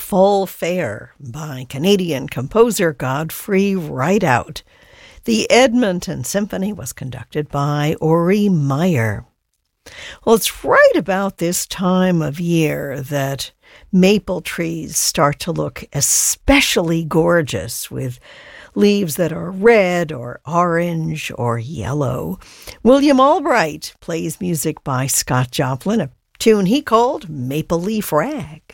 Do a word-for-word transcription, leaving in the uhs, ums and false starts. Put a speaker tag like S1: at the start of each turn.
S1: Full Fare by Canadian composer Godfrey Rideout. The Edmonton Symphony was conducted by Ori Meyer. Well, it's right about this time of year that maple trees start to look especially gorgeous, with leaves that are red or orange or yellow. William Albright plays music by Scott Joplin, a tune he called Maple Leaf Rag.